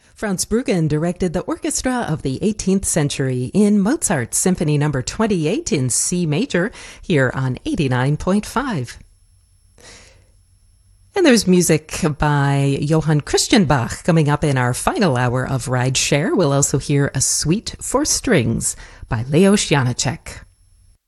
Franz Bruggen directed the orchestra of the 18th century in Mozart's Symphony No. 28 in C major, here on 89.5. And there's music by Johann Christian Bach coming up in our final hour of Ride Share. We'll also hear a suite for strings by Leos Janáček.